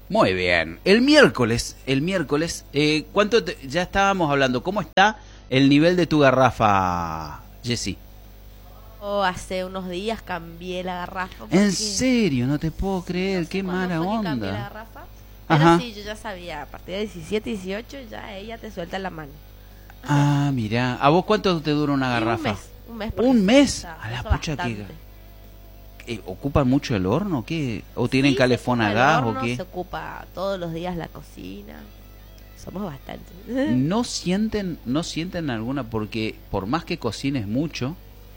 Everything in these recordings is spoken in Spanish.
Muy bien. El miércoles, ya estábamos hablando, ¿cómo está el nivel de tu garrafa, Jessy? Hace unos días cambié la garrafa. ¿En serio? No te puedo creer, No sé qué cuándo mala fue que cambié la onda. garrafa, pero Ajá. sí, yo ya sabía, a partir de 17, 18 ya ella te suelta la mano. Ah, mirá. ¿A vos cuánto te dura una Y garrafa? un mes. Porque ¿Un mes? se A la usa pucha bastante. ¿Ocupan mucho el horno? ¿Qué? ¿O tienen Sí, calefón se a ocupa el gas o horno, qué? se ocupa todos los días la cocina. Somos bastantes. ¿No sienten alguna? Porque por más que cocines mucho,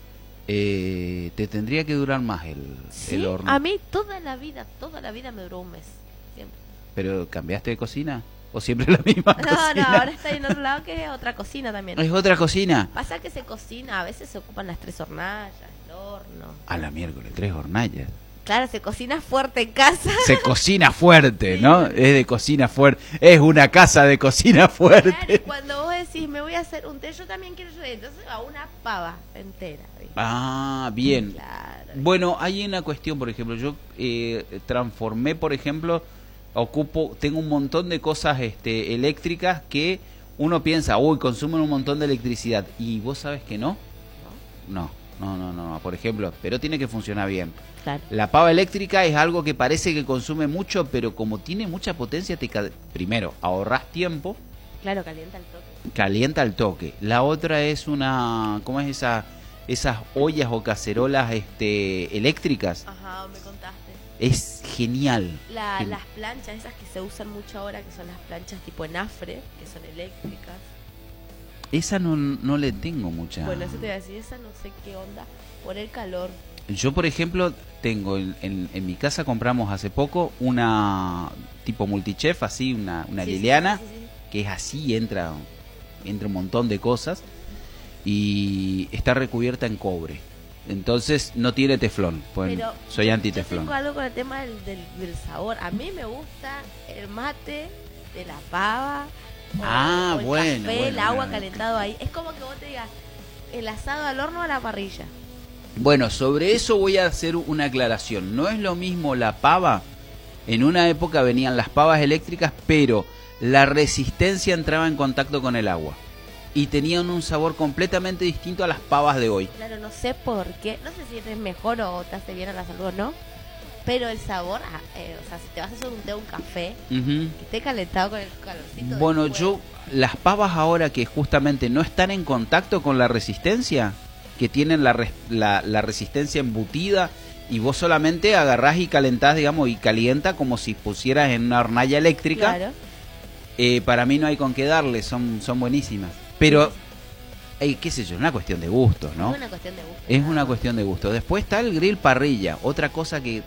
te tendría que durar más el Sí, horno. a mí toda la vida me duró un mes. Siempre. ¿Pero cambiaste de cocina? ¿O siempre la misma No, cocina? ahora está en otro lado que es otra cocina también. ¿Es otra cocina? Pasa que se cocina, a veces se ocupan las 3 hornallas, el horno. A la miércoles, 3 hornallas. Claro, se cocina fuerte en casa. Se cocina fuerte, Sí. ¿no? Es de cocina fuerte. Es una casa de cocina Claro, y fuerte. cuando vos decís, me voy a hacer un té, yo también quiero hacer, entonces a una pava entera. ¿viste? Ah, bien. Claro. Bueno, hay una cuestión, por ejemplo, yo transformé, por ejemplo, tengo un montón de cosas eléctricas que uno piensa, uy, consumen un montón de electricidad. Y vos sabes que no. No. Por ejemplo, pero tiene que funcionar bien. Claro. La pava eléctrica es algo que parece que consume mucho, pero como tiene mucha potencia, primero, ahorras tiempo, Claro, calienta el toque. calienta al toque. La otra es ¿cómo es esas ollas o cacerolas eléctricas? Ajá, me contaste. Es genial. Las planchas, esas que se usan mucho ahora, que son las planchas tipo enafre, que son eléctricas. Esa no le tengo mucha. Bueno, eso te iba a decir, esa no sé qué onda, por el calor. Yo, por ejemplo, tengo en mi casa compramos hace poco una tipo multichef, así, una Sí, Liliana, sí. que es así, entra un montón de cosas y está recubierta en cobre. Entonces no tiene teflón, pues Pero soy yo anti-teflón. tengo algo con el tema del sabor. A mí me gusta el mate de la pava. O el bueno, café, el bueno, agua bueno. calentado ahí. Es como que vos te digas, el asado al horno o a la parrilla. Bueno, sobre eso voy a hacer una aclaración. No es lo mismo la pava. En una época venían las pavas eléctricas, pero la resistencia entraba en contacto con el agua y tenían un sabor completamente distinto a las pavas de hoy. Claro, no sé por qué. No sé si es mejor o te hace bien a la salud o no. Pero el sabor, o sea, si te vas a hacer un té o un café, Ujú. que esté calentado con el calorcito. Bueno, del fuego. las pavas ahora que justamente no están en contacto con la resistencia, que tienen la resistencia embutida, y vos solamente agarrás y calentás, digamos, y calienta como si pusieras en una hornalla eléctrica. Claro. Para mí no hay con qué darle, son buenísimas. Pero, qué sé yo, es una cuestión de gustos, ¿no? Es una cuestión de gusto. Es una cuestión de gustos. Después está el grill parrilla, otra cosa que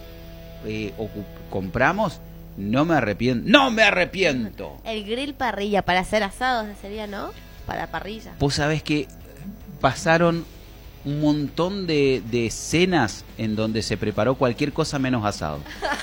compramos, no me arrepiento. El grill parrilla para hacer asados sería, ¿no? Para parrilla. Vos sabés que pasaron un montón de cenas en donde se preparó cualquier cosa menos asado.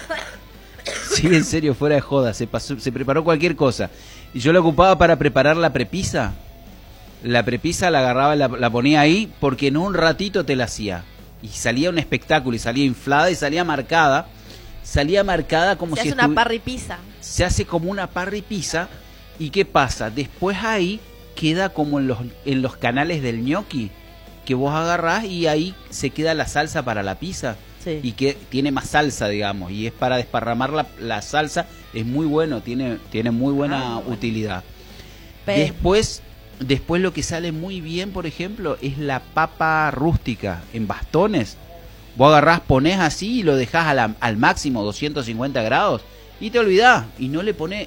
Sí, en serio, fuera de joda, se preparó cualquier cosa. Y yo la ocupaba para preparar la prepisa. La prepisa la agarraba, la ponía ahí, porque en un ratito te la hacía. Y salía un espectáculo, y salía inflada, y salía marcada. Salía marcada como Se si hace una parripizza. se hace como una parripizza. ¿Y qué pasa? Después ahí queda como en los canales del gnocchi, que vos agarrás y ahí se queda la salsa para la pizza. Sí. Y que tiene más salsa, digamos, y es para desparramar la salsa. Es muy bueno, tiene muy buena Bueno. utilidad. Pero- Después lo que sale muy bien, por ejemplo, es la papa rústica en bastones. Vos agarrás, ponés así y lo dejás al máximo, 250 grados, y te olvidás. Y no le pones,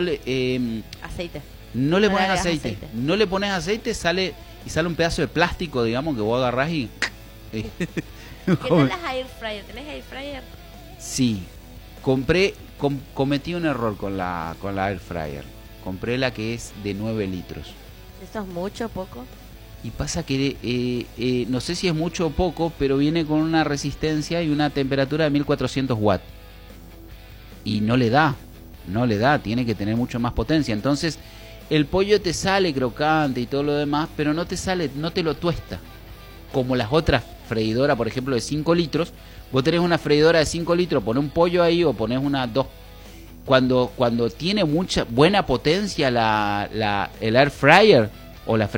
Aceite. no le No le pones agregas aceite. aceite. No le pones aceite, sale un pedazo de plástico, digamos, que vos agarrás y... ¿Qué tal las air fryer? ¿Tenés air fryer? Sí, cometí un error con la air fryer. Compré la que es de 9 litros. ¿Eso es mucho o poco? Y pasa que no sé si es mucho o poco, pero viene con una resistencia y una temperatura de 1400 watts. Y no le da, tiene que tener mucho más potencia. Entonces, el pollo te sale crocante y todo lo demás, pero no te lo tuesta. Como las otras freidoras, por ejemplo, de 5 litros. Vos tenés una freidora de 5 litros, ponés un pollo ahí o ponés una 2. cuando tiene mucha buena potencia el air fryer o la